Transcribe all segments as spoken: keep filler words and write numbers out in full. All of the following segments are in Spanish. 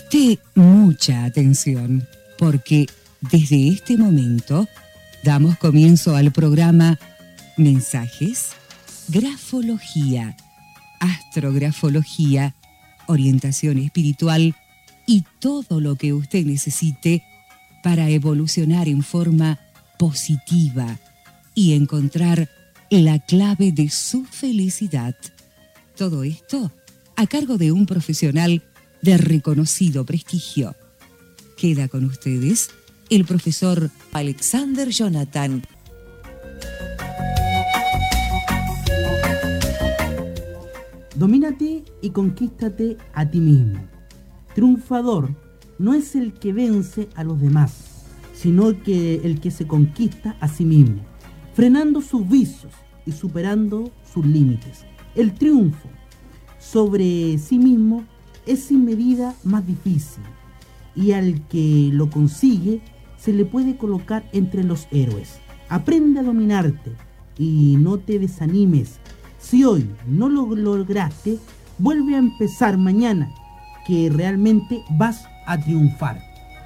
Preste mucha atención, porque desde este momento damos comienzo al programa Mensajes, Grafología, Astrografología, Orientación Espiritual y todo lo que usted necesite para evolucionar en forma positiva y encontrar la clave de su felicidad. Todo esto a cargo de un profesional de reconocido prestigio. Queda con ustedes el profesor Alexander Jonathan. Domínate y conquístate a ti mismo. Triunfador no es el que vence a los demás, sino que el que se conquista a sí mismo, frenando sus vicios y superando sus límites. El triunfo sobre sí mismo es sin medida más difícil, y al que lo consigue se le puede colocar entre los héroes. Aprende a dominarte y no te desanimes. Si hoy no lo lograste, vuelve a empezar mañana, que realmente vas a triunfar.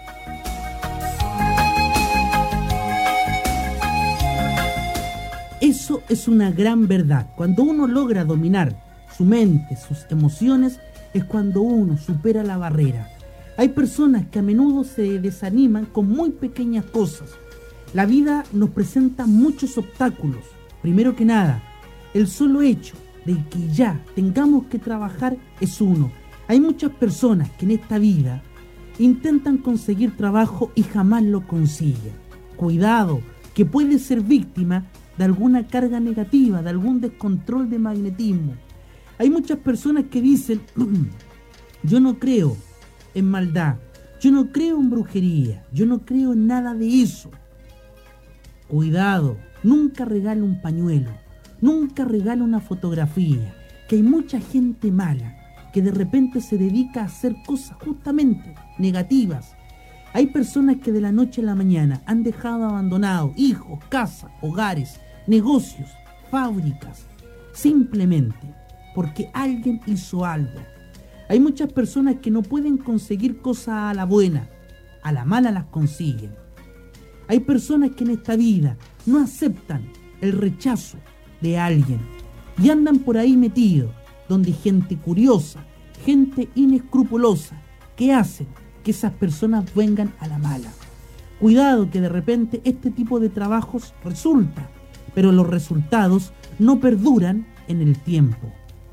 Eso es una gran verdad. Cuando uno logra dominar su mente, sus emociones, es cuando uno supera la barrera. Hay personas que a menudo se desaniman con muy pequeñas cosas. La vida nos presenta muchos obstáculos. Primero que nada, el solo hecho de que ya tengamos que trabajar es uno. Hay muchas personas que en esta vida intentan conseguir trabajo y jamás lo consiguen. Cuidado, que puede ser víctima de alguna carga negativa, de algún descontrol de magnetismo. Hay muchas personas que dicen, yo no creo en maldad, yo no creo en brujería, yo no creo en nada de eso. Cuidado, nunca regale un pañuelo, nunca regale una fotografía, que hay mucha gente mala que de repente se dedica a hacer cosas justamente negativas. Hay personas que de la noche a la mañana han dejado abandonados hijos, casas, hogares, negocios, fábricas, simplemente porque alguien hizo algo. Hay muchas personas que no pueden conseguir cosas a la buena, a la mala las consiguen. Hay personas que en esta vida no aceptan el rechazo de alguien y andan por ahí metidos, donde hay gente curiosa, gente inescrupulosa, que hacen que esas personas vengan a la mala. Cuidado, que de repente este tipo de trabajos resulta, pero los resultados no perduran en el tiempo.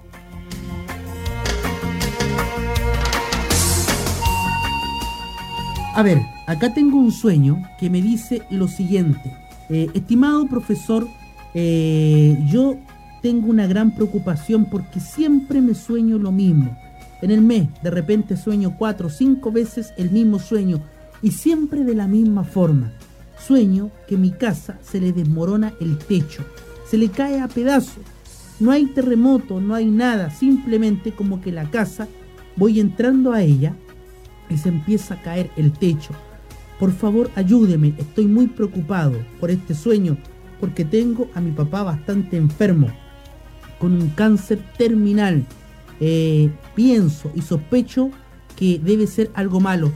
A ver, acá tengo un sueño que me dice lo siguiente. Eh, estimado profesor, eh, yo tengo una gran preocupación porque siempre me sueño lo mismo. En el mes, de repente sueño cuatro o cinco veces el mismo sueño y siempre de la misma forma. Sueño que mi casa se le desmorona el techo, se le cae a pedazos. No hay terremoto, no hay nada, simplemente como que la casa, voy entrando a ella y se empieza a caer el techo. Por favor, ayúdeme, estoy muy preocupado por este sueño porque tengo a mi papá bastante enfermo, con un cáncer terminal. Eh, pienso y sospecho que debe ser algo malo.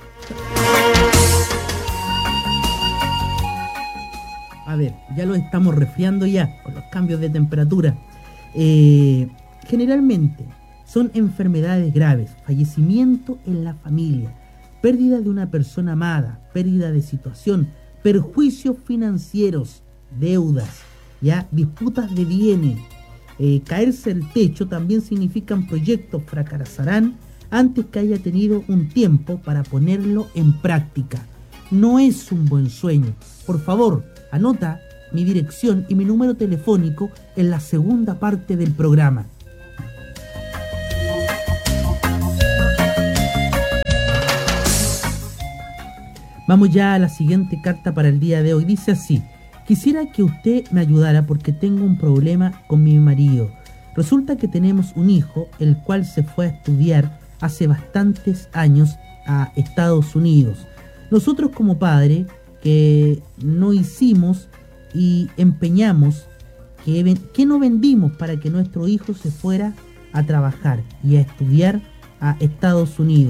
A ver, ya lo estamos resfriando ya con los cambios de temperatura. Eh, generalmente son enfermedades graves, fallecimiento en la familia, pérdida de una persona amada, pérdida de situación, perjuicios financieros, deudas, ya disputas de bienes. Eh, caerse el techo también significan proyectos fracasarán antes que haya tenido un tiempo para ponerlo en práctica. No es un buen sueño. Por favor, anota mi dirección y mi número telefónico en la segunda parte del programa. Vamos ya a la siguiente carta para el día de hoy. Dice así: quisiera que usted me ayudara porque tengo un problema con mi marido. Resulta que tenemos un hijo, el cual se fue a estudiar hace bastantes años a Estados Unidos. Nosotros como padre, que no hicimos y empeñamos, que, que no vendimos para que nuestro hijo se fuera a trabajar y a estudiar a Estados Unidos.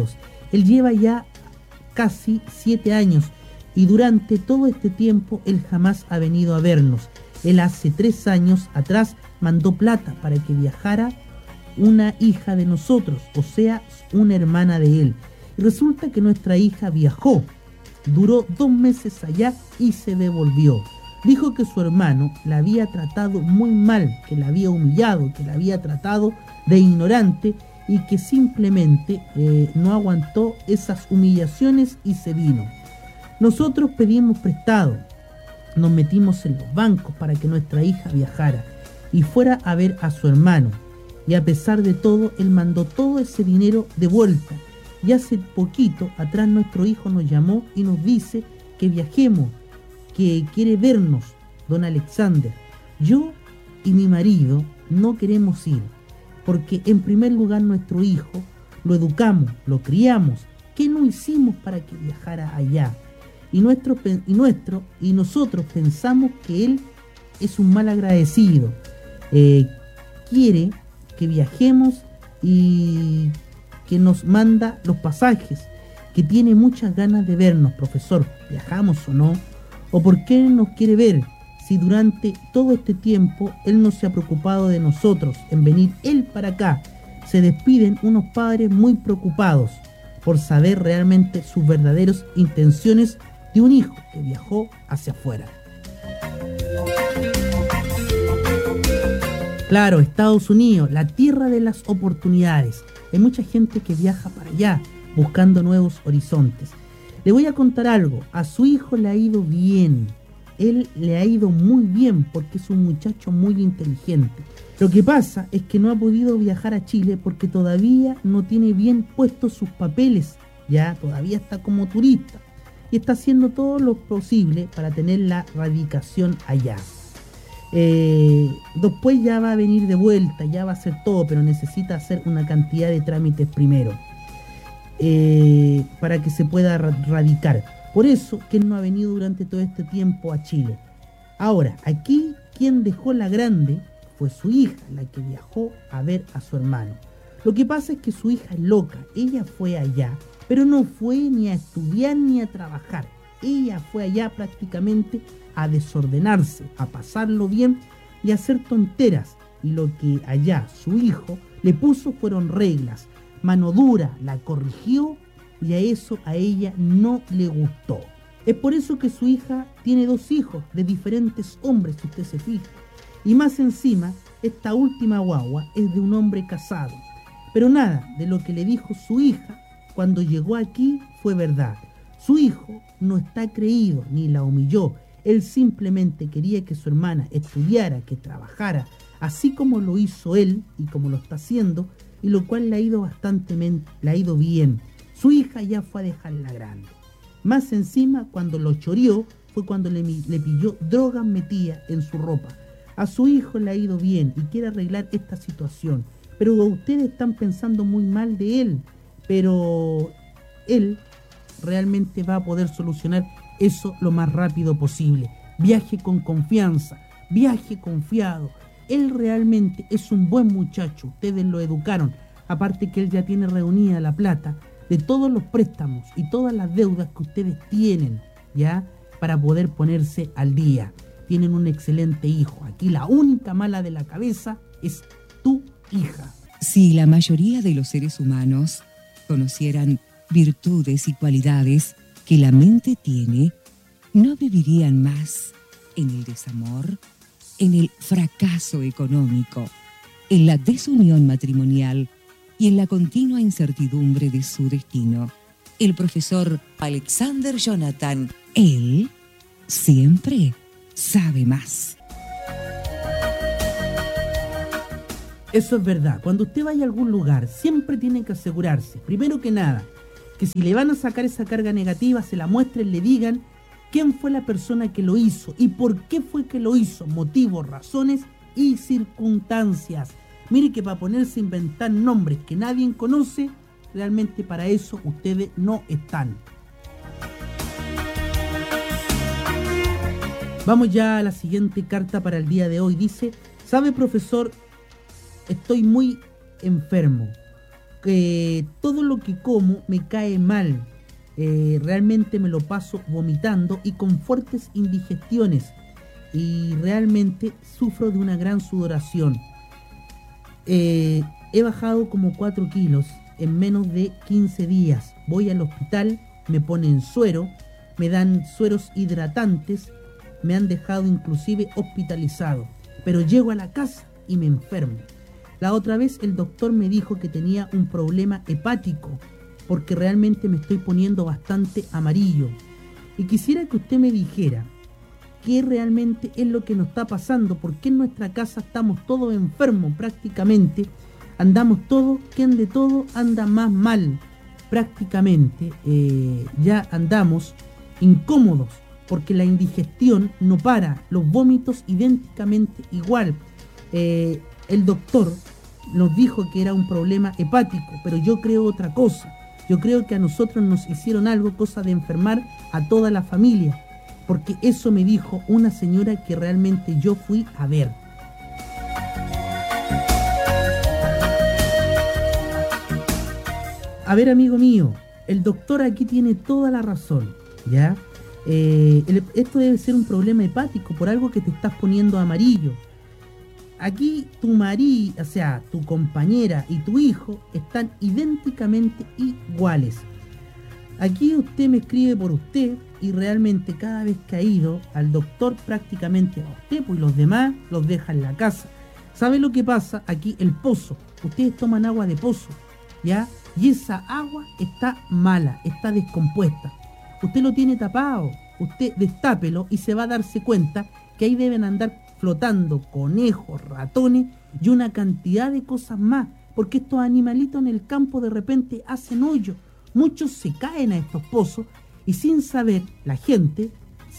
Él lleva ya casi siete años y durante todo este tiempo él jamás ha venido a vernos. Él hace tres años atrás mandó plata para que viajara una hija de nosotros, o sea, una hermana de él. Y resulta que nuestra hija viajó, duró dos meses allá y se devolvió. Dijo que su hermano la había tratado muy mal, que la había humillado, que la había tratado de ignorante y que simplemente eh, no aguantó esas humillaciones y se vino. Nosotros pedimos prestado, nos metimos en los bancos para que nuestra hija viajara y fuera a ver a su hermano. Y a pesar de todo, él mandó todo ese dinero de vuelta. Y hace poquito atrás nuestro hijo nos llamó y nos dice que viajemos, que quiere vernos, don Alexander. Yo y mi marido no queremos ir, porque en primer lugar nuestro hijo lo educamos, lo criamos. ¿Qué no hicimos para que viajara allá? Y, nuestro, y, nuestro, y nosotros pensamos que él es un mal agradecido. Eh, quiere que viajemos y que nos manda los pasajes, que tiene muchas ganas de vernos, profesor. ¿Viajamos o no? ¿O por qué nos quiere ver si durante todo este tiempo él no se ha preocupado de nosotros en venir él para acá? Se despiden unos padres muy preocupados por saber realmente sus verdaderas intenciones de un hijo que viajó hacia afuera. Claro, Estados Unidos, la tierra de las oportunidades. Hay mucha gente que viaja para allá buscando nuevos horizontes. Le voy a contar algo. A su hijo le ha ido bien. Él le ha ido muy bien porque es un muchacho muy inteligente. Lo que pasa es que no ha podido viajar a Chile porque todavía no tiene bien puestos sus papeles. Ya todavía está como turista y está haciendo todo lo posible para tener la radicación allá. Eh, después ya va a venir de vuelta, ya va a hacer todo, pero necesita hacer una cantidad de trámites primero eh, para que se pueda radicar. Por eso que él no ha venido durante todo este tiempo a Chile. Ahora, aquí quien dejó la grande fue su hija, la que viajó a ver a su hermano. Lo que pasa es que su hija es loca. Ella fue allá, pero no fue ni a estudiar ni a trabajar. Ella fue allá prácticamente a desordenarse, a pasarlo bien y a hacer tonteras. Y lo que allá su hijo le puso fueron reglas. Mano dura, la corrigió y a eso a ella no le gustó. Es por eso que su hija tiene dos hijos de diferentes hombres, si usted se fija. Y más encima, esta última guagua es de un hombre casado. Pero nada de lo que le dijo su hija cuando llegó aquí fue verdad. Su hijo no está creído ni la humilló. Él simplemente quería que su hermana estudiara, que trabajara, así como lo hizo él y como lo está haciendo, y lo cual le ha ido bastante, le ha ido bien. Su hija ya fue a dejarla grande. Más encima, cuando lo choreó, fue cuando le, le pilló drogas metidas en su ropa. A su hijo le ha ido bien y quiere arreglar esta situación. Pero ustedes están pensando muy mal de él. Pero él realmente va a poder solucionar eso lo más rápido posible. Viaje con confianza, viaje confiado. Él realmente es un buen muchacho. Ustedes lo educaron. Aparte que él ya tiene reunida la plata de todos los préstamos y todas las deudas que ustedes tienen, ¿ya? Para poder ponerse al día. Tienen un excelente hijo. Aquí la única mala de la cabeza es tu hija. Si la mayoría de los seres humanos conocieran virtudes y cualidades que la mente tiene, no vivirían más en el desamor, en el fracaso económico, en la desunión matrimonial y en la continua incertidumbre de su destino. El profesor Alexander Jonathan, él siempre sabe más. Eso es verdad. Cuando usted vaya a algún lugar, siempre tiene que asegurarse, primero que nada, que si le van a sacar esa carga negativa, se la muestren, le digan quién fue la persona que lo hizo y por qué fue que lo hizo, motivos, razones y circunstancias. Mire que para ponerse a inventar nombres que nadie conoce, realmente para eso ustedes no están. Vamos ya a la siguiente carta para el día de hoy. Dice: ¿sabe, profesor? Estoy muy enfermo. eh, todo lo que como me cae mal. Eh, realmente me lo paso vomitando y con fuertes indigestiones. Y realmente sufro de una gran sudoración. Eh, he bajado como cuatro kilos en menos de quince días. Voy al hospital, me ponen suero, me dan sueros hidratantes, me han dejado inclusive hospitalizado. Pero llego a la casa y me enfermo. La otra vez el doctor me dijo que tenía un problema hepático, porque realmente me estoy poniendo bastante amarillo. Y quisiera que usted me dijera qué realmente es lo que nos está pasando, porque en nuestra casa estamos todos enfermos prácticamente, andamos todos, quien de todo anda más mal prácticamente, eh, ya andamos incómodos, porque la indigestión no para, los vómitos idénticamente igual. Eh, el doctor nos dijo que era un problema hepático, pero yo creo otra cosa. Yo creo que a nosotros nos hicieron algo, cosa de enfermar a toda la familia, porque eso me dijo una señora que realmente yo fui a ver. A ver, amigo mío, el doctor aquí tiene toda la razón, ¿ya? Eh, el, esto debe ser un problema hepático por algo que te estás poniendo amarillo. Aquí tu marido, o sea, tu compañera y tu hijo están idénticamente iguales. Aquí usted me escribe por usted y realmente cada vez que ha ido al doctor prácticamente a usted, pues los demás los deja en la casa. ¿Sabe lo que pasa? Aquí el pozo. Ustedes toman agua de pozo, ¿ya? Y esa agua está mala, está descompuesta. Usted lo tiene tapado, usted destápelo y se va a darse cuenta que ahí deben andar flotando conejos, ratones y una cantidad de cosas más, porque estos animalitos en el campo de repente hacen hoyo. Muchos se caen a estos pozos y sin saber la gente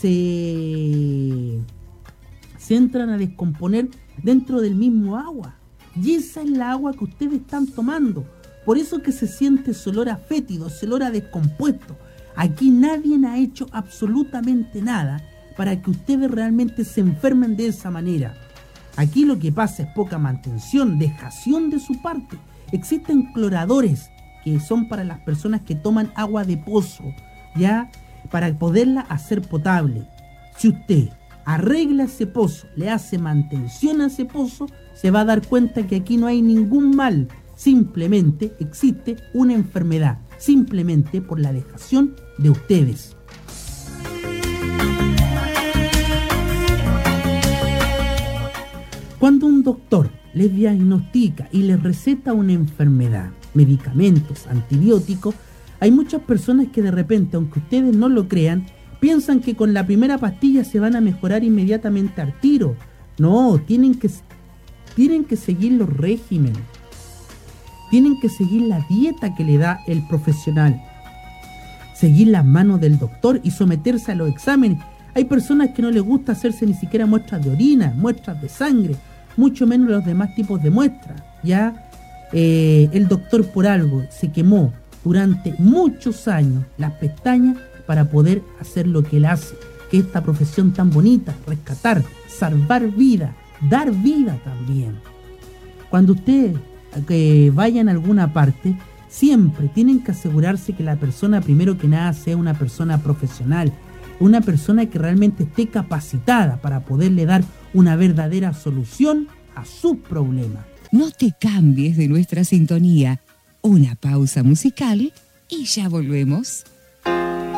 se, se entran a descomponer dentro del mismo agua. Y esa es la agua que ustedes están tomando. Por eso que se siente ese olor a fétido, ese olor a descompuesto. Aquí nadie ha hecho absolutamente nada para que ustedes realmente se enfermen de esa manera. Aquí lo que pasa es poca mantención, dejación de su parte. Existen cloradores que son para las personas que toman agua de pozo, ya, para poderla hacer potable. Si usted arregla ese pozo, le hace mantención a ese pozo, se va a dar cuenta que aquí no hay ningún mal. Simplemente existe una enfermedad, simplemente por la dejación de ustedes. Cuando un doctor les diagnostica y les receta una enfermedad, medicamentos, antibióticos, hay muchas personas que de repente, aunque ustedes no lo crean, piensan que con la primera pastilla se van a mejorar inmediatamente al tiro. No, tienen que, tienen que seguir los regímenes, tienen que seguir la dieta que le da el profesional, seguir las manos del doctor y someterse a los exámenes. Hay personas que no les gusta hacerse ni siquiera muestras de orina, muestras de sangre, mucho menos los demás tipos de muestras. Ya eh, el doctor por algo se quemó durante muchos años las pestañas para poder hacer lo que él hace, que es esta profesión tan bonita, rescatar, salvar vida, dar vida también. Cuando ustedes eh, vayan a alguna parte, siempre tienen que asegurarse que la persona primero que nada sea una persona profesional, una persona que realmente esté capacitada para poderle dar una verdadera solución a sus problemas. No te cambies de nuestra sintonía. Una pausa musical y ya volvemos.